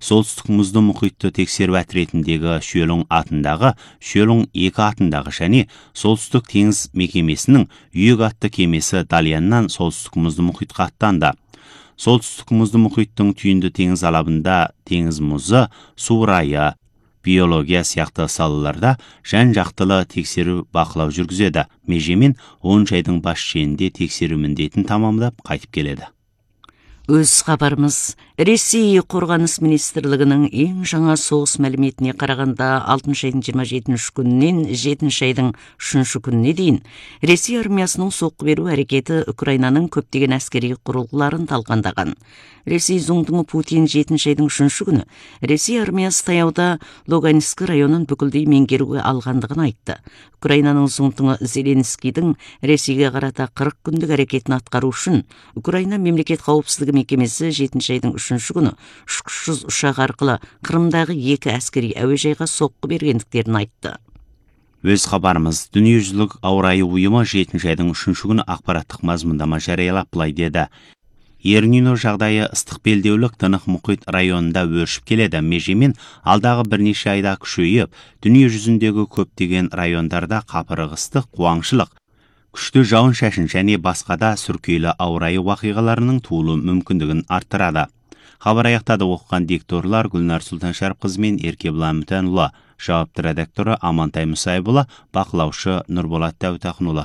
солтүстік мұзды мұхитты тексеру әтіретіндегі Шөлің атындағы, Шөлің 2 атындағы және солтүстік теңіз мекемесінің үйек атты кемесі Дальяннан солтүстік мұзды мұхитқа аттанды. Солтүстік мұзды мұхиттың түйінді теңіз алабында теңіз мұзы, су райы, биология сияқты салаларда жан-жақтылы тексеру бақылау жүргізеді. Межемен 10 айдың бас шенінде тексеру міндетін тамамдап қайтып келеді. Өз хабарымыз Ресей қорғаныс министрлігінің ең жаңа соғыс мәліметіне қарағанда 6 айдың 27 күнінен 7 айдың 3 күніне дейін Ресей армиясының соққы беру әрекеті Украинаның көптеген әскери құрылғыларын талқандаған. Ресей зұңдыңы Путин 7 айдың 3 күні Ресей армиясы таяуда Луганск районын бүкілдей меңгеруге алғандығын айтты. Украинаның зұңдыңы Зеленскийдің Ресейге қарата 40 күндік әрекетін атқару үшін Украина мемлекет қауіпсіздігі мекемесі 7 айдың 3 күні ұшқышсыз ұшақ арқылы Қырымдағы 2 әскери әуежайға соққы бергендіктерін айтты. Өз хабарымыз дүниежүзілік ауа райы ұйымы 7 айдың 3 күні ақпараттық мазмұндама жариялап былай деді. Ернино жағдайы ыстық белдеулік Тынық мұхит районында өршіп келеді. Межемен алдағы бірнеше айда күшейіп, дүние жүзіндегі көптеген райондарда қапырық ыстық, қуаңшылық, күшті жауын шашын және басқада сүркейлі ауа райы вақиғаларының туылу мүмкіндігін арттырады. Хабар аяқтады. Оқыған дикторлар Гүлнар Сұлтаншарыпқызы мен Еркебұлан Мүтәнұлы, жауапты редакторы Амантай Мұсайбұлы, бақылаушы Нұрболат Дәутақұнұлы.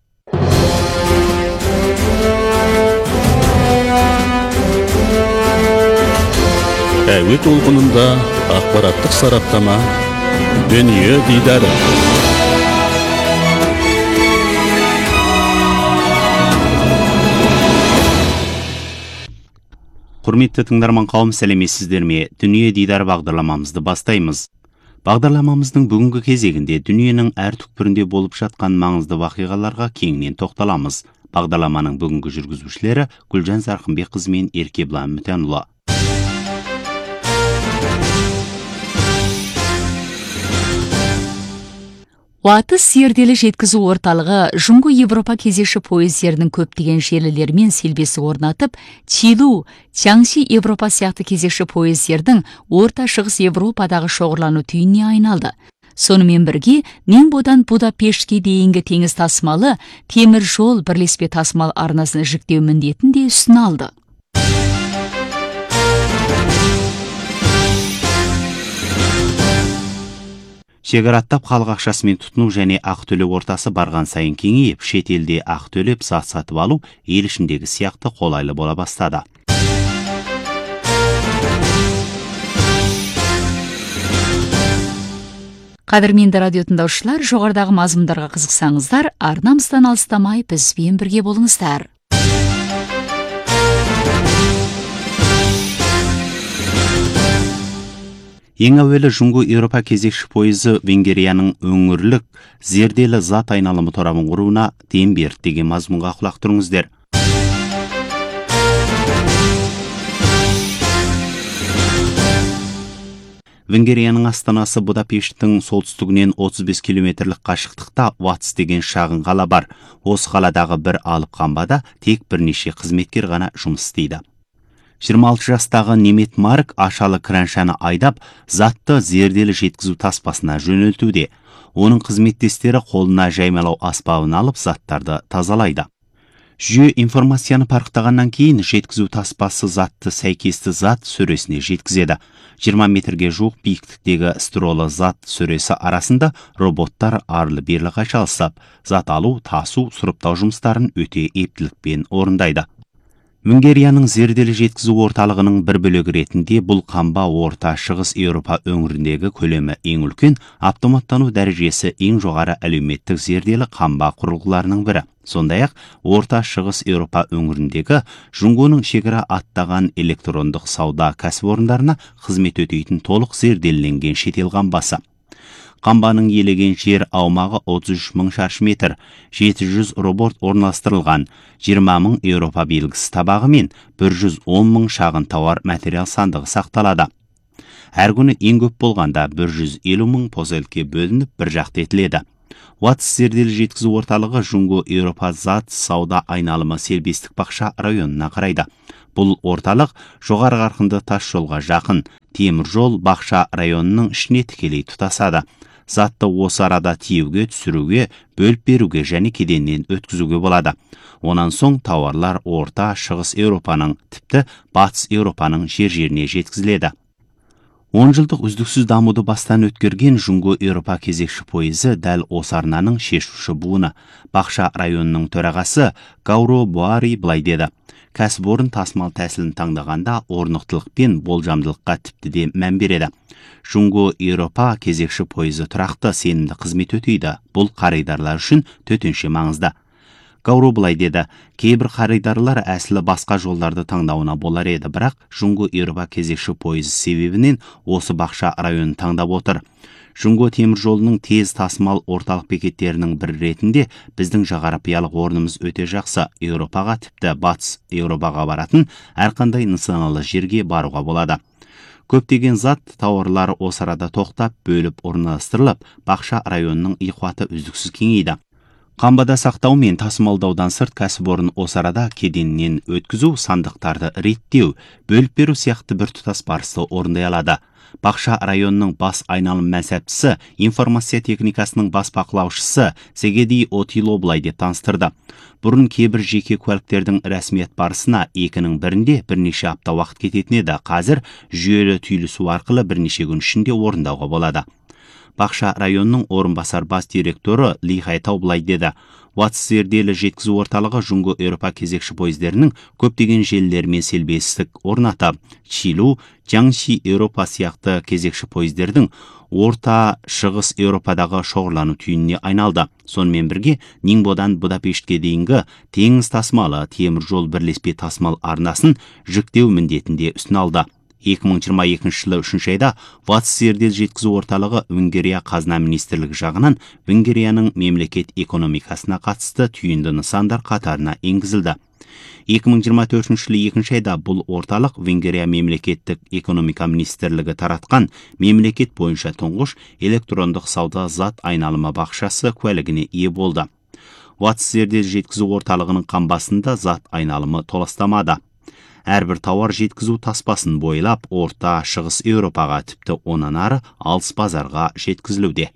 Әуе толқынында ақпараттық сараптама, дүние дидары. Құрметті тыңдарман қауым, сәлеметсіздер ме? Дүние дидар бағдарламамызды бастаймыз. Бағдарламамыздың бүгінгі кезегінде дүниенің әр түкпірінде болып жатқан маңызды вақиғаларға кеңінен тоқталамыз. Бағдарламаның бүгінгі жүргізушілері Гүлжан Зарқынбекқызы мен Еркебұлан Мүтәнұлы. Уатыс зерделі жеткізу орталығы Жұңғы Европа кезекші пойыздерінің көптеген желілермен селбесі орнатып, Чилу, Чаңши Европа сияқты кезекші пойыздердің Орта Шығыс Европадағы шоғырлану түйініне айналды. Сонымен бірге, Неңбодан Будапештке дейінгі теңіз тасымалы темір жол бірлеспе тасымал арнасын жүктеу міндетін де үстіне алды. Шекараттап халық ақшасымен тұтыну және ақы төлеу ортасы барған сайын кеңейіп, шетелде ақы төлеп зат сатып алу ел ішіндегі сияқты қолайлы бола бастады. Қадірменді радио тыңдаушылар, жоғарыдағы мазмұндарға қызықсаңыздар, арнамыздан алыстамай бізбен бірге болыңыздар. Ең әуелі Жұңғы Европа кезекші пойызы Венгрияның өңірлік зерделі зат айналымы торабын құруына дем берді деген мазмұнға құлақ тұрыңыздар. Венгрияның астанасы Будапешттің солтүстігінен 35 километрлік қашықтықта Ватс деген шағын қала бар. Осы қаладағы бір алып қамбада тек бірнеше қызметкер ғана жұмыс істейді. 26 жастағы Немет Марк ашалы краншаны айдап, затты зерделі жеткізу таспасына жөнелтуде. Оның қызметтестері қолына жаймалау аспабын алып, заттарды тазалайды. Жүйе информацияны парықтағаннан кейін жеткізу таспасы затты сәйкесті зат сөресіне жеткізеді. 20 метрге жуық биіктіктегі стролы зат сөресі арасында роботтар арлы-берлі қайшалысып, зат алу, тасу, сұрыптау жұмыстарын өте ептілікпен орындайды. Венгрияның зерделі жеткізу орталығының бір бөлігі ретінде бұл қамба Орта Шығыс Еуропа өңіріндегі көлемі ең үлкен, автоматтану дәрежесі ең жоғары әлеуметтік зерделі қамба құрылғыларының бірі. Сондай-ақ Орта Шығыс Еуропа өңіріндегі Жұңғының шекара аттаған электрондық сауда кәсіпорындарына қызмет өтейтін толық зерделенген шетел қамбасы. Қамбаның елеген жер аумағы 33 мың шаршы метр, 700 робот орналастырылған, 20 мың Еуропа белгісі табағы мен 110 мың шағын тауар материал сандығы сақталады. Әр күні ең көп болғанда 150 мың позелке бөлініп бір жақты етіледі. Ватс зерделі жеткізу орталығы Жұңғы Еуропа зат сауда айналымы сербестік бақша районына қарайды. Бұл орталық жоғары қарқынды тас жолға жақын, темір жол Бақша районының ішіне тікелей тұтасады. Затты осы арада тиеуге, түсіруге, бөліп беруге және кеденнен өткізуге болады. Онан соң тауарлар Орта, Шығыс Еуропаның, тіпті Батыс Еуропаның жер-жеріне жеткізіледі. 10 жылдық үздіксіз дамуды бастан өткерген Жұңго Еуропа кезекші пойызы дәл осы арнаның шешуші буыны. Бақша районының төрағасы Гауро Буари былай деді: кәсіпорын тасымал тәсілін таңдағанда орнықтылық пен болжамдылыққа тіпті де мән береді. Жұңго Еуропа кезекші пойызы тұрақты, сенімді қызмет өтейді. Бұл қаридарлар үшін төтенше маңызды. Гауро былай деді: кейбір қаридарлар әсілі басқа жолдарды таңдауына болар еді, бірақ Жұңго Еуропа кезекші пойызы себебінен осы Бақша районын таңдап отыр. Жұңго темір жолының тез тасымал орталық бекеттерінің бір ретінде біздің жағарапиялық орнымыз өте жақсы. Еуропаға, тіпті Батыс Еуропаға баратын әрқандай нысаналы жерге баруға болады. Көптеген зат тауарлары осы арада тоқтап, бөліп орналастырылып, Бақша районының иқуаты үздіксіз кеңейді. Қамбада сақтау мен тасымалдаудан сырт кәсіпорын осы арада кеденнен өткізу, сандықтарды реттеу, бөліп беру сияқты біртұтас барысты орындай алады. Бақша районының бас айналым мәнсаптысы, информация техникасының бас бақылаушысы Сегеди Отило былай деп таныстырды. Бұрын кейбір жеке куәліктердің рәсмият барысына 2-ның бірінде бірнеше апта уақыт кететін еді. Қазір жүйелі түйілісу арқылы бірнеше күн ішінде орындауға болады. Бақша районының орынбасар бас директоры Ли Хайтау былай деді: Ватс зерделі жеткізу орталығы Жұңго Еуропа кезекші пойыздерінің көптеген желілермен селбестік орнатып, Чилу, Жаңши Еуропа сияқты кезекші пойыздердің Орта, Шығыс Еуропадағы шоғырлану түйініне айналды. Сонымен бірге Ниңбодан Будапештке дейінгі теңіз тасымалы темір жол бірлеспе тасымал арнасын жүктеу міндетінде үстін алды. 2022 жылы 3 айда Ватс зердел жеткізу орталығы Венгрия қазына министрлігі жағынан Венгрияның мемлекет экономикасына қатысты түйінді нысандар қатарына енгізілді. 2024 жылы 2 айда бұл орталық Венгрия мемлекеттік экономика министрлігі таратқан мемлекет бойынша тұңғыш электрондық сауда зат айналымы бақшасы куәлігіне ие болды. Ватс зердел жеткізу орталығының қамбасында зат айналымы толастамады. Әрбір тауар жеткізу таспасын бойлап, Орта, Шығыс Еуропаға, тіпті онан ары алыс базарға жеткізілуде.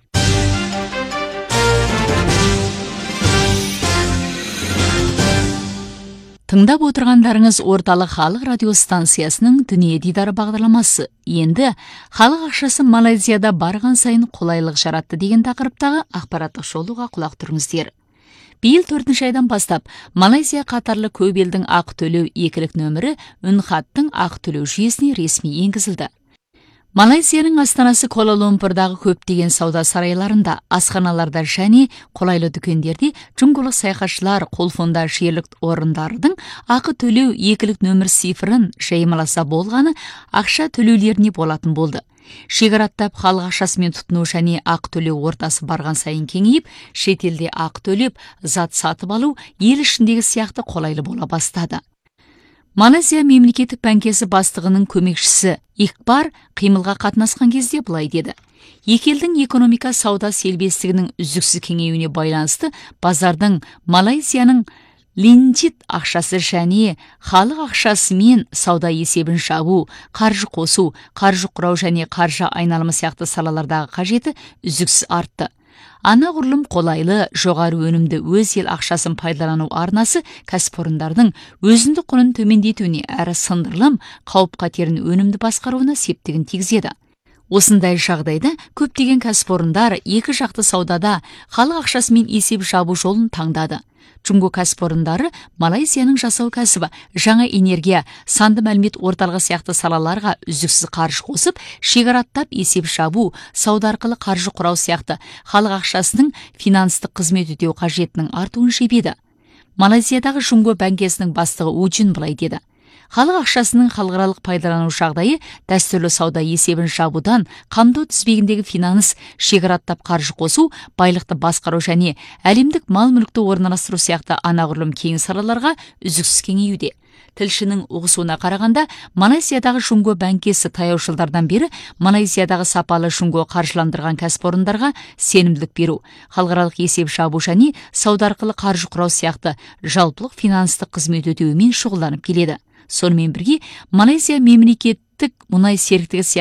Тыңдап отырғандарыңыз орталық халық радиостанциясының дүние дидары бағдарламасы. Енді халық ақшасы Малайзияда барған сайын қолайлық жаратты деген тақырыптағы ақпараттық шолуға құлақ тұрыңыздар. Биыл 4 айдан бастап Малайзия қатарлы көп елдің ақы төлеу екілік нөмірі үнхаттың ақы төлеу жүйесіне ресми енгізілді. Малайзияның астанасы Куала-Лумпурдағы көптеген сауда сарайларында, асханаларда және қолайлы дүкендерде жұңғылық саяхатшылар қолфонда жерлік орындардың ақы төлеу екілік нөмір цифрын жаймаласа болғаны ақша төлеулеріне болатын болды. Шекараттап халық ақшасымен тұтыну және ақы төлеу ортасы барған сайын кеңейіп, шетелде ақы төлеп, зат сатып алу ел ішіндегі сияқты қолайлы бола бастады. Малайзия мемлекеттік банкесі бастығының көмекшісі Иқбар қимылға қатынасқан кезде былай деді: екі елдің экономика сауда селбестігінің үздіксіз кеңеюіне байланысты базардың Малайзияның линчит ақшасы және халық ақшасымен сауда есебін жабу, қаржы қосу, қаржы құрау және қаржы айналымы сияқты салалардағы қажеті үздіксіз артты. Анағұрлым қолайлы, жоғары өнімді өз ел ақшасын пайдалану арнасы кәсіпорындардың өзіндік құнын төмендетуіне әрі сындырылым қауіп-қатерін өнімді басқаруына септігін тигізеді. Осындай жағдайда көптеген кәсіпорындар екі жақты саудада халық ақшасымен есеп жабу жолын таңдады. Жұңго кәсіпорындары Малайзияның жасау кәсібі, жаңа энергия, санды мәлімет орталығы сияқты салаларға үздіксіз қаржы қосып, шекараттап есеп жабу, сауда арқылы қаржы құрау сияқты халық ақшасының финанстық қызмет өтеу қажетінің артуын жебеді. Малайзиядағы Жұңго банкесінің бастығы Уджин былай деді: халық ақшасының халықаралық пайдалану жағдайы дәстүрлі сауда есебін жабудан қамту тізбегіндегі финанс, шекараттап қаржы қосу, байлықты басқару және әлемдік мал-мүлікті орналастыру сияқты анағұрлым кең салаларға үздіксіз кеңеюде. Тілшінің ұғысуына қарағанда, Малайзиядағы Жұңго банкесі таяу жылдардан бері Малайзиядағы сапалы Жұңго қаржыландырған кәсіпорындарға сенімділік беру, халықаралық есеп жабу және сауда арқылы қаржы құрау сияқты жалпылық финанстық қызмет өтеуімен шұғылданып келеді. Сонымен бірге Малайзия мемлекеттік мұнай серіктігі